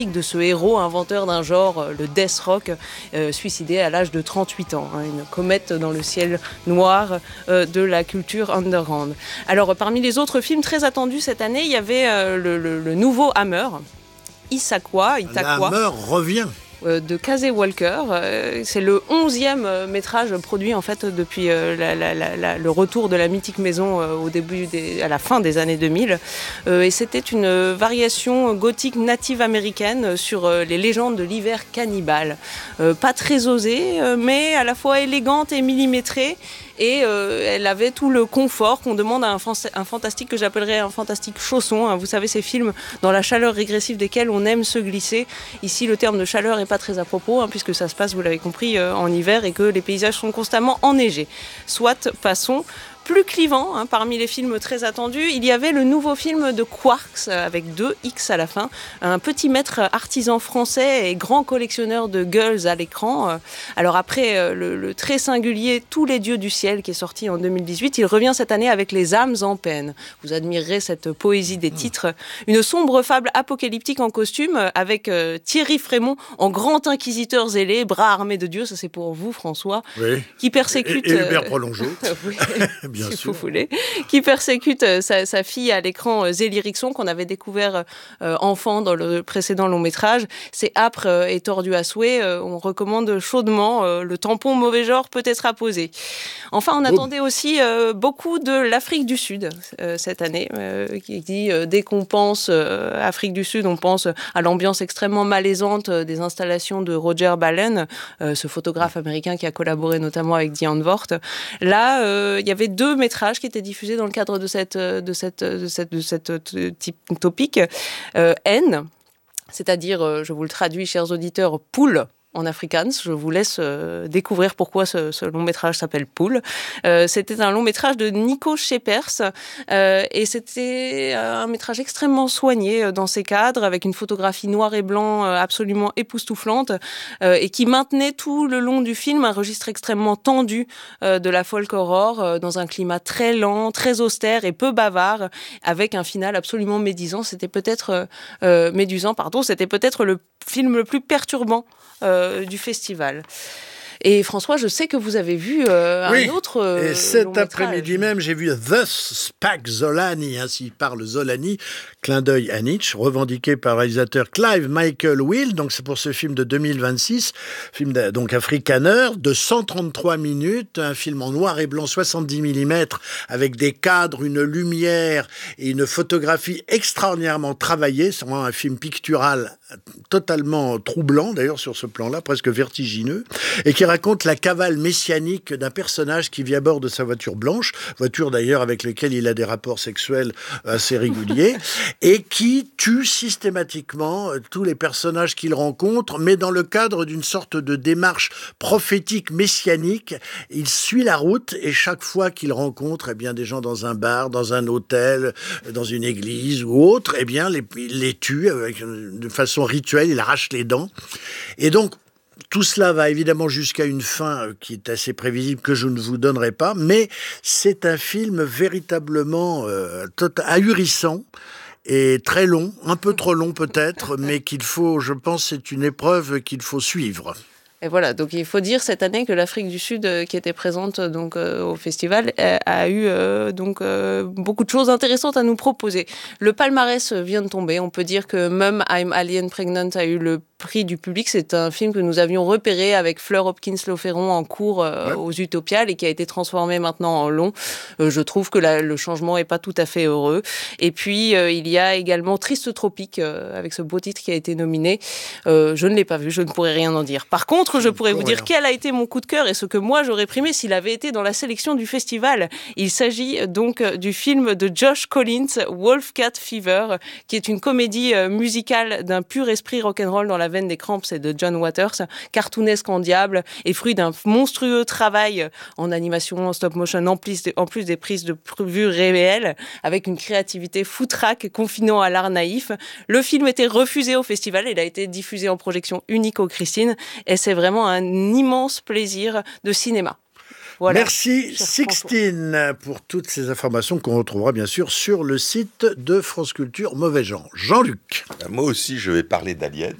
de ce héros inventeur d'un genre, le death rock, suicidé à l'âge de 38 ans. Une comète dans le ciel noir de la culture underground. Alors, parmi les autres films très attendus cette année, il y avait le nouveau Hammer, Issaquah. Hammer revient. De Casey Walker. C'est le 11e métrage produit en fait depuis le retour de la mythique maison à la fin des années 2000. Et c'était une variation gothique native américaine sur les légendes de l'hiver cannibale. Pas très osée, mais à la fois élégante et millimétrée. Et elle avait tout le confort qu'on demande à un fantastique que j'appellerais un fantastique chausson. Vous savez, ces films dans la chaleur régressive desquels on aime se glisser. Ici, le terme de chaleur n'est pas très à propos, puisque ça se passe, vous l'avez compris, en hiver et que les paysages sont constamment enneigés. Soit, passons. Plus clivant, parmi les films très attendus, il y avait le nouveau film de Quarks, avec 2 X à la fin, un petit maître artisan français et grand collectionneur de gueules à l'écran. Alors après le très singulier Tous les dieux du ciel, qui est sorti en 2018, il revient cette année avec Les âmes en peine. Vous admirerez cette poésie des titres. Une sombre fable apocalyptique en costume, avec Thierry Frémont en grand inquisiteur zélé, bras armés de Dieu, ça c'est pour vous François, oui. Qui persécute... Et Hubert Prolongeau. Oui. Bien si sûr. vous voulez, qui persécute sa fille à l'écran, Zélie Rixon, qu'on avait découvert enfant dans le précédent long métrage. C'est âpre et tordu à souhait. On recommande chaudement. Le tampon mauvais genre peut être apposé. Enfin, on attendait aussi beaucoup de l'Afrique du Sud cette année. Qui dit, dès qu'on pense Afrique du Sud, on pense à l'ambiance extrêmement malaisante des installations de Roger Balen, ce photographe américain qui a collaboré notamment avec Diane Vort. Là, il y avait 2 métrages qui étaient diffusés dans le cadre de cette topic. N, c'est-à-dire, je vous le traduis, chers auditeurs, poule en afrikaans. Je vous laisse découvrir pourquoi ce long métrage s'appelle Poule. C'était un long métrage de Nico Scheepers et c'était un métrage extrêmement soigné dans ses cadres, avec une photographie noir et blanc absolument époustouflante et qui maintenait tout le long du film un registre extrêmement tendu de la folk horror dans un climat très lent, très austère et peu bavard, avec un final absolument médusant. C'était peut-être le film le plus perturbant du festival. Et François, je sais que vous avez vu un autre et cet long-métrage. après-midi même, j'ai vu Thus Spake Zolani, ainsi parle Zolani, clin d'œil à Nietzsche, revendiqué par le réalisateur Clive Michael Will. Donc c'est pour ce film de 2026, film donc afrikaner, de 133 minutes, un film en noir et blanc 70 mm, avec des cadres, une lumière et une photographie extraordinairement travaillée. C'est vraiment un film pictural totalement troublant, d'ailleurs sur ce plan-là, presque vertigineux, et qui raconte la cavale messianique d'un personnage qui vit à bord de sa voiture blanche, voiture d'ailleurs avec laquelle il a des rapports sexuels assez réguliers, et qui tue systématiquement tous les personnages qu'il rencontre, mais dans le cadre d'une sorte de démarche prophétique messianique. Il suit la route et chaque fois qu'il rencontre des gens dans un bar, dans un hôtel, dans une église ou autre, il les tue de façon rituelle, il arrache les dents. Et donc, tout cela va évidemment jusqu'à une fin qui est assez prévisible, que je ne vous donnerai pas, mais c'est un film véritablement ahurissant et très long, un peu trop long peut-être, mais je pense, c'est une épreuve qu'il faut suivre. Et voilà, donc il faut dire cette année que l'Afrique du Sud, qui était présente donc au festival, a eu beaucoup de choses intéressantes à nous proposer. Le palmarès vient de tomber. On peut dire que Mum, I'm Alien Pregnant a eu le prix du public. C'est un film que nous avions repéré avec Fleur Hopkins-Loferron en cours aux Utopiales et qui a été transformé maintenant en long. Je trouve que le changement n'est pas tout à fait heureux. Et puis, il y a également Triste Tropique, avec ce beau titre qui a été nominé. Je ne l'ai pas vu, je ne pourrais rien en dire. Par contre, je pourrais vous dire quel a été mon coup de cœur et ce que moi j'aurais primé s'il avait été dans la sélection du festival. Il s'agit donc du film de Josh Collins, Wolfcat Fever, qui est une comédie musicale d'un pur esprit rock'n'roll dans la veine des Cramps et de John Waters, cartoonesque en diable et fruit d'un monstrueux travail en animation, en stop motion, en plus des prises de vue réelles, avec une créativité foutraque confinant à l'art naïf. Le film était refusé au festival, il a été diffusé en projection unique au Christine et c'est vraiment un immense plaisir de cinéma. Voilà. Merci Sixtine pour toutes ces informations qu'on retrouvera bien sûr sur le site de France Culture Mauvais Genre. Jean-Luc. Moi aussi, je vais parler d'aliens.